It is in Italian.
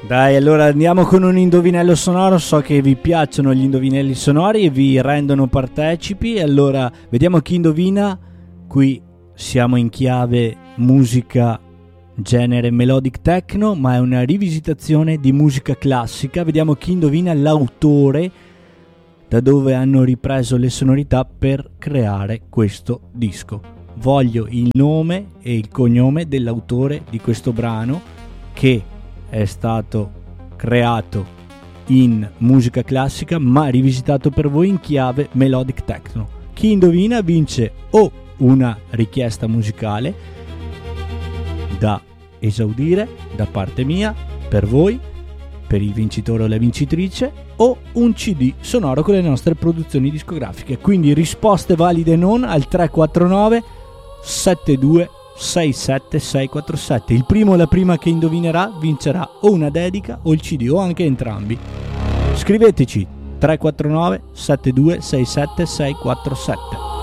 Dai, allora andiamo con un indovinello sonoro. So che vi piacciono gli indovinelli sonori e vi rendono partecipi. Allora, vediamo chi indovina. Qui siamo in chiave musica genere melodic techno, ma è una rivisitazione di musica classica. Vediamo chi indovina l'autore, da dove hanno ripreso le sonorità per creare questo disco. Voglio il nome e il cognome dell'autore di questo brano, che è stato creato in musica classica ma rivisitato per voi in chiave melodic techno. Chi indovina vince o una richiesta musicale da esaudire da parte mia per voi, per il vincitore o la vincitrice, o un CD sonoro con le nostre produzioni discografiche. Quindi risposte valide non al 349 72 67 647. Il primo o la prima che indovinerà vincerà o una dedica o il CD o anche entrambi. Scriveteci 349 72 67 647.